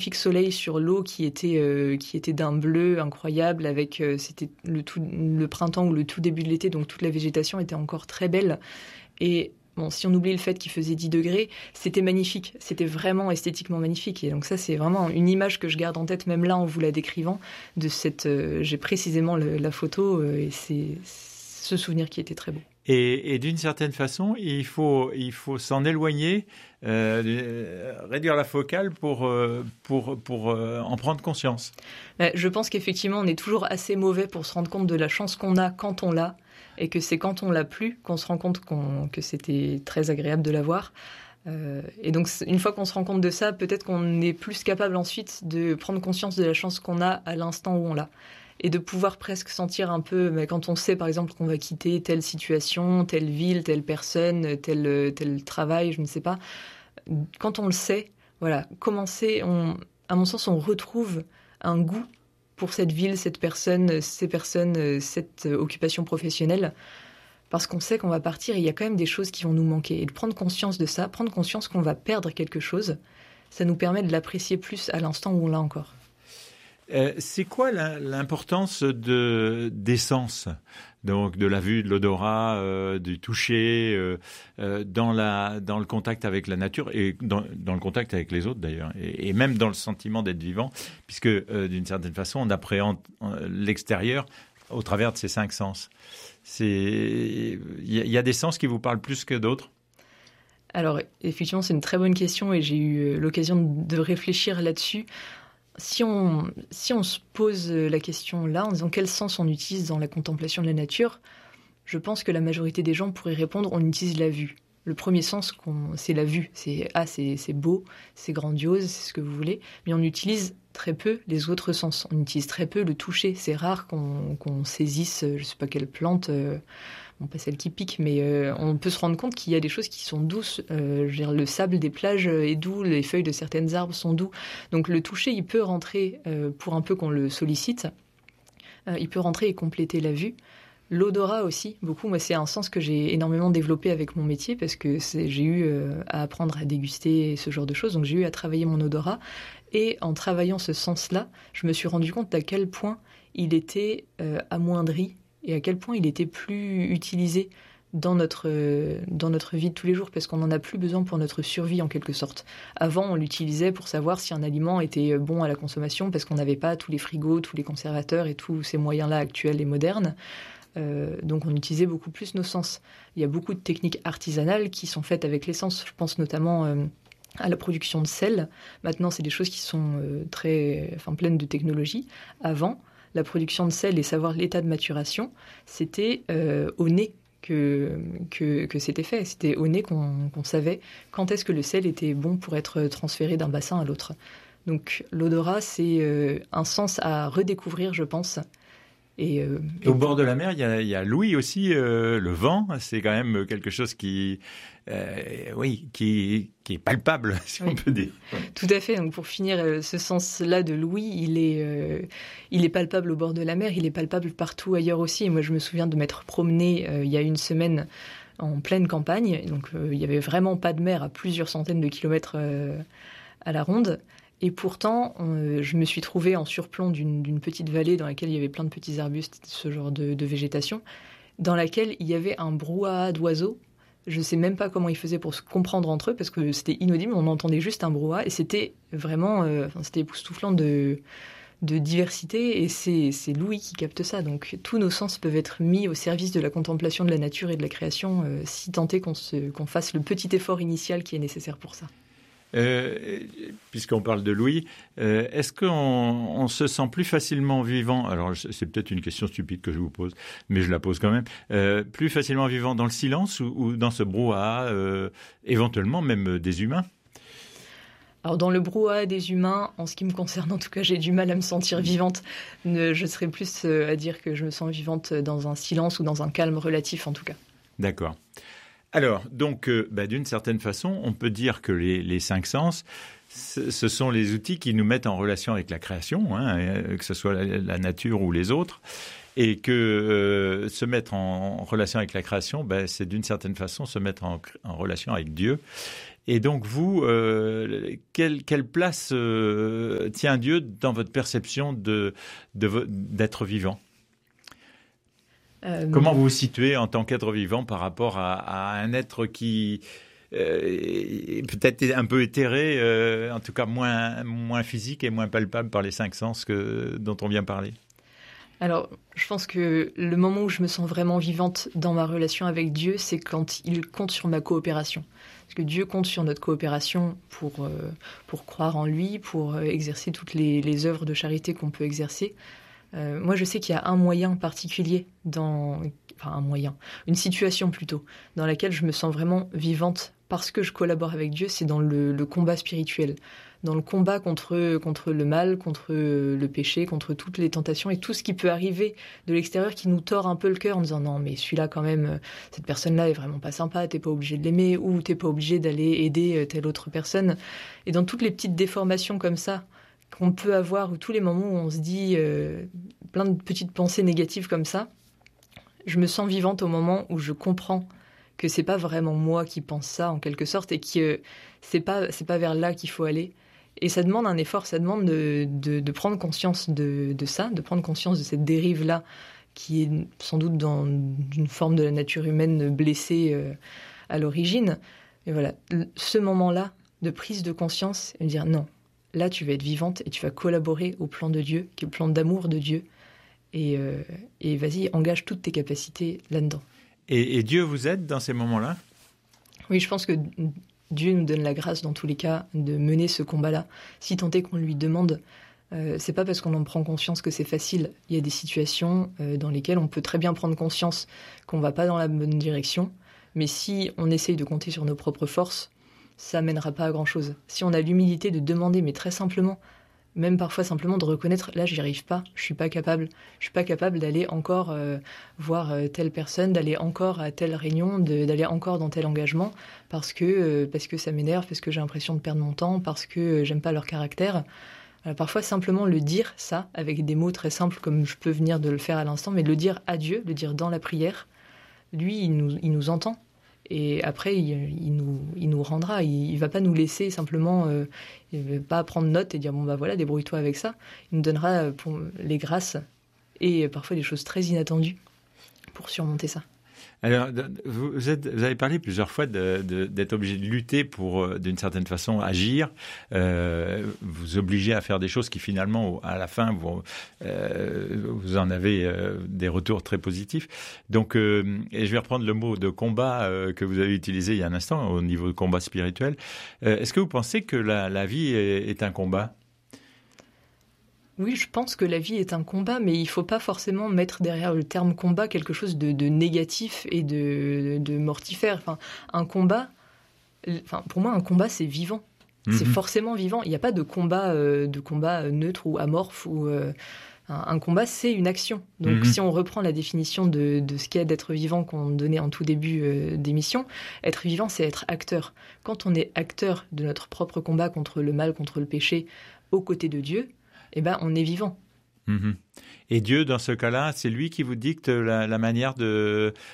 magnifique soleil sur l'eau qui était d'un bleu incroyable, avec c'était le printemps ou le tout début de l'été, donc toute la végétation était encore très belle. Et bon, si on oublie le fait qu'il faisait 10 degrés, c'était magnifique. C'était vraiment esthétiquement magnifique. Et donc ça, c'est vraiment une image que je garde en tête, même là, en vous la décrivant, de cette... j'ai précisément la photo, et c'est ce souvenir qui était très beau. Et d'une certaine façon, il faut s'en éloigner, réduire la focale pour en prendre conscience. Je pense qu'effectivement, on est toujours assez mauvais pour se rendre compte de la chance qu'on a quand on l'a, et que c'est quand on l'a plus qu'on se rend compte que c'était très agréable de l'avoir. Et donc, une fois qu'on se rend compte de ça, peut-être qu'on est plus capable ensuite de prendre conscience de la chance qu'on a à l'instant où on l'a. Et de pouvoir presque sentir un peu, quand on sait par exemple qu'on va quitter telle situation, telle ville, telle personne, tel travail, je ne sais pas. Quand on le sait, voilà, à mon sens, on retrouve un goût pour cette ville, cette personne, ces personnes, cette occupation professionnelle, parce qu'on sait qu'on va partir et il y a quand même des choses qui vont nous manquer. Et de prendre conscience de ça, prendre conscience qu'on va perdre quelque chose, ça nous permet de l'apprécier plus à l'instant où on l'a encore. C'est quoi l'importance des sens, donc de la vue, de l'odorat, du toucher, dans le contact avec la nature et dans le contact avec les autres d'ailleurs, et même dans le sentiment d'être vivant, puisque d'une certaine façon on appréhende l'extérieur au travers de ces 5 sens. Il y a des sens qui vous parlent plus que d'autres? Alors effectivement, c'est une très bonne question et j'ai eu l'occasion de réfléchir là-dessus. Si on se pose la question là, en disant quel sens on utilise dans la contemplation de la nature, je pense que la majorité des gens pourraient répondre on utilise la vue. Le premier sens, c'est la vue. C'est beau, c'est grandiose, c'est ce que vous voulez. Mais on utilise très peu les autres sens. On utilise très peu le toucher. C'est rare qu'on saisisse, je ne sais pas quelle plante, pas celle qui pique, mais on peut se rendre compte qu'il y a des choses qui sont douces. Je veux dire, le sable des plages est doux, les feuilles de certaines arbres sont doux. Donc le toucher, il peut rentrer, pour un peu qu'on le sollicite, il peut rentrer et compléter la vue. L'odorat aussi, beaucoup. Moi, c'est un sens que j'ai énormément développé avec mon métier parce que j'ai eu à apprendre à déguster ce genre de choses. Donc, j'ai eu à travailler mon odorat. Et en travaillant ce sens-là, je me suis rendu compte à quel point il était amoindri et à quel point il était plus utilisé dans notre vie de tous les jours parce qu'on n'en a plus besoin pour notre survie en quelque sorte. Avant, on l'utilisait pour savoir si un aliment était bon à la consommation parce qu'on n'avait pas tous les frigos, tous les conservateurs et tous ces moyens-là actuels et modernes. Donc on utilisait beaucoup plus nos sens. Il y a beaucoup de techniques artisanales qui sont faites avec l'essence. Je pense notamment à la production de sel. Maintenant, c'est des choses qui sont pleines de technologie. Avant, la production de sel et savoir l'état de maturation, c'était au nez que c'était fait. C'était au nez qu'on savait quand est-ce que le sel était bon pour être transféré d'un bassin à l'autre. Donc l'odorat, c'est un sens à redécouvrir, je pense. Et au bord de la mer, il y a l'ouïe aussi, le vent. C'est quand même quelque chose qui est palpable, si on peut dire. Ouais. Tout à fait. Donc pour finir, ce sens-là de l'ouïe, il est palpable au bord de la mer. Il est palpable partout ailleurs aussi. Et moi, je me souviens de m'être promenée il y a une semaine en pleine campagne. Donc il y avait vraiment pas de mer à plusieurs centaines de kilomètres à la ronde. Et pourtant, je me suis trouvée en surplomb d'une petite vallée dans laquelle il y avait plein de petits arbustes, ce genre de végétation, dans laquelle il y avait un brouhaha d'oiseaux. Je ne sais même pas comment ils faisaient pour se comprendre entre eux, parce que c'était inaudible, on entendait juste un brouhaha, et c'était vraiment c'était époustouflant de diversité, et c'est l'ouïe qui capte ça. Donc tous nos sens peuvent être mis au service de la contemplation de la nature et de la création, si tant est qu'on fasse le petit effort initial qui est nécessaire pour ça. Puisqu'on parle de l'ouïe, est-ce qu'on se sent plus facilement vivant? Alors, c'est peut-être une question stupide que je vous pose, mais je la pose quand même. Plus facilement vivant dans le silence ou dans ce brouhaha, éventuellement même des humains? Alors, dans le brouhaha des humains, en ce qui me concerne, en tout cas, j'ai du mal à me sentir vivante. Je serais plus à dire que je me sens vivante dans un silence ou dans un calme relatif, en tout cas. D'accord. Alors, donc, d'une certaine façon, on peut dire que les 5 sens, ce sont les outils qui nous mettent en relation avec la création, que ce soit la nature ou les autres, et que se mettre en relation avec la création, c'est d'une certaine façon se mettre en relation avec Dieu. Et donc vous, quelle place tient Dieu dans votre perception d'être vivant ? Comment vous vous situez en tant qu'être vivant par rapport à un être qui peut-être un peu éthéré, en tout cas moins physique et moins palpable par les 5 sens dont on vient parler? Alors, je pense que le moment où je me sens vraiment vivante dans ma relation avec Dieu, c'est quand il compte sur ma coopération. Parce que Dieu compte sur notre coopération pour croire en lui, pour exercer toutes les œuvres de charité qu'on peut exercer. Moi, je sais qu'il y a un moyen particulier une situation plutôt, dans laquelle je me sens vraiment vivante parce que je collabore avec Dieu, c'est dans le combat spirituel, dans le combat contre le mal, contre le péché, contre toutes les tentations et tout ce qui peut arriver de l'extérieur qui nous tord un peu le cœur en disant non mais celui-là quand même, cette personne-là est vraiment pas sympa, t'es pas obligé de l'aimer ou t'es pas obligé d'aller aider telle autre personne. Et dans toutes les petites déformations comme ça, qu'on peut avoir, ou tous les moments où on se dit plein de petites pensées négatives comme ça, je me sens vivante au moment où je comprends que c'est pas vraiment moi qui pense ça en quelque sorte et que c'est pas vers là qu'il faut aller. Et ça demande un effort, ça demande de prendre conscience de ça, de prendre conscience de cette dérive-là qui est sans doute dans une forme de la nature humaine blessée à l'origine. Et voilà, ce moment-là de prise de conscience et de dire non, là, tu vas être vivante et tu vas collaborer au plan de Dieu, qui est le plan d'amour de Dieu. Et vas-y, engage toutes tes capacités là-dedans. Et Dieu vous aide dans ces moments-là ? Oui, je pense que Dieu nous donne la grâce, dans tous les cas, de mener ce combat-là. Si tant est qu'on lui demande, c'est pas parce qu'on en prend conscience que c'est facile. Il y a des situations dans lesquelles on peut très bien prendre conscience qu'on va pas dans la bonne direction. Mais si on essaye de compter sur nos propres forces, ça mènera pas à grand-chose. Si on a l'humilité de demander, mais très simplement, même parfois simplement de reconnaître, là, j'y arrive pas, je suis pas capable d'aller encore voir telle personne, d'aller encore à telle réunion, d'aller encore dans tel engagement, parce que ça m'énerve, parce que j'ai l'impression de perdre mon temps, parce que j'aime pas leur caractère. Parfois, simplement le dire, ça, avec des mots très simples, comme je peux venir de le faire à l'instant, mais le dire à Dieu, le dire dans la prière, lui, il nous entend. Et après, il nous rendra. Il va pas nous laisser simplement, il va pas prendre note et dire bon bah voilà, débrouille-toi avec ça. Il nous donnera les grâces et parfois des choses très inattendues pour surmonter ça. Alors, vous avez parlé plusieurs fois d'être obligé de lutter pour, d'une certaine façon, agir, vous obliger à faire des choses qui finalement, à la fin, vous en avez des retours très positifs. Donc, et je vais reprendre le mot de combat que vous avez utilisé il y a un instant, au niveau de combat spirituel. Est-ce que vous pensez que la vie est un combat ? Oui, je pense que la vie est un combat, mais il ne faut pas forcément mettre derrière le terme combat quelque chose de négatif et de mortifère. Enfin, pour moi, un combat, c'est vivant. C'est forcément vivant. Il n'y a pas de combat neutre ou amorphe. Un combat, c'est une action. Donc, si on reprend la définition de ce qu'est d'être vivant qu'on donnait en tout début d'émission, être vivant, c'est être acteur. Quand on est acteur de notre propre combat contre le mal, contre le péché, aux côtés de Dieu, eh ben, on est vivant. Et Dieu, dans ce cas-là, c'est lui qui vous dicte la manière d'agir ?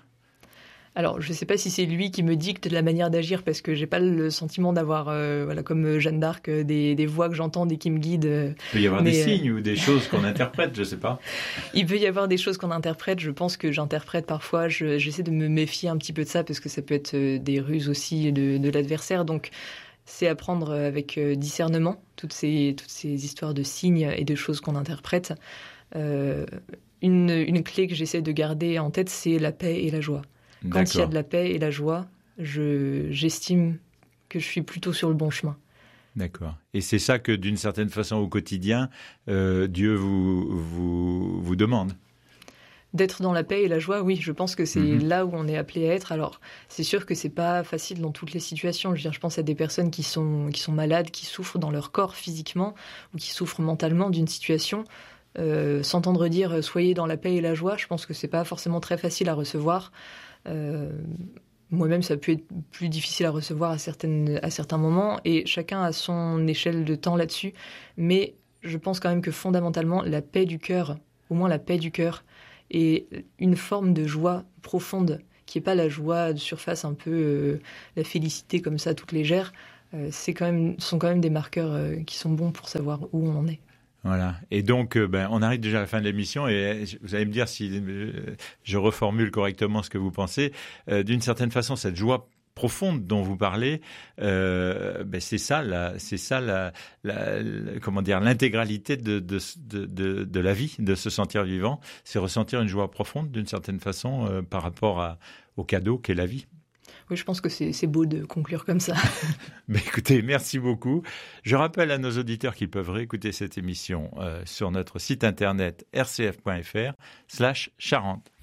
Alors, je ne sais pas si c'est lui qui me dicte la manière d'agir, parce que je n'ai pas le sentiment d'avoir, comme Jeanne d'Arc, des voix que j'entends et qui me guident. Il peut y avoir des signes ou des choses qu'on interprète, je ne sais pas. Il peut y avoir des choses qu'on interprète. Je pense que j'interprète parfois. J'essaie de me méfier un petit peu de ça, parce que ça peut être des ruses aussi de l'adversaire. Donc, c'est apprendre avec discernement toutes ces histoires de signes et de choses qu'on interprète. Une clé que j'essaie de garder en tête, c'est la paix et la joie. D'accord. Quand il y a de la paix et la joie, j'estime que je suis plutôt sur le bon chemin. D'accord. Et c'est ça que, d'une certaine façon, au quotidien, Dieu vous demande ? D'être dans la paix et la joie, oui, je pense que c'est là où on est appelé à être. Alors, c'est sûr que c'est pas facile dans toutes les situations. Je pense à des personnes qui sont malades, qui souffrent dans leur corps physiquement ou qui souffrent mentalement d'une situation. S'entendre dire « soyez dans la paix et la joie », je pense que c'est pas forcément très facile à recevoir. Moi-même, ça peut être plus difficile à recevoir à certains moments, et chacun a son échelle de temps là-dessus. Mais je pense quand même que fondamentalement, la paix du cœur, au moins la paix du cœur, et une forme de joie profonde qu'il n'y ait pas la joie de surface, un peu la félicité comme ça, toute légère. Sont quand même des marqueurs qui sont bons pour savoir où on en est. Voilà. Et donc, on arrive déjà à la fin de l'émission et vous allez me dire si je reformule correctement ce que vous pensez. D'une certaine façon, cette joie profonde dont vous parlez, c'est ça comment dire, l'intégralité de la vie, de se sentir vivant. C'est ressentir une joie profonde d'une certaine façon par rapport au cadeau qu'est la vie. Oui, je pense que c'est beau de conclure comme ça. Écoutez, merci beaucoup. Je rappelle à nos auditeurs qu'ils peuvent réécouter cette émission sur notre site internet rcf.fr/Charente.